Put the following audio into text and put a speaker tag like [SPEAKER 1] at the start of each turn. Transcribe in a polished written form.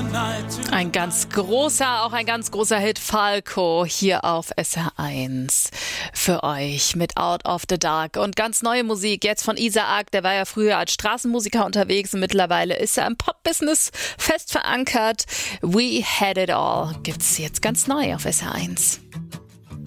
[SPEAKER 1] Ein ganz großer Hit, Falco, hier auf SR1 für euch mit Out of the Dark. Und ganz neue Musik jetzt von Isaac, der war ja früher als Straßenmusiker unterwegs und mittlerweile ist er im Pop-Business fest verankert. We Had It All gibt's jetzt ganz neu auf SR1.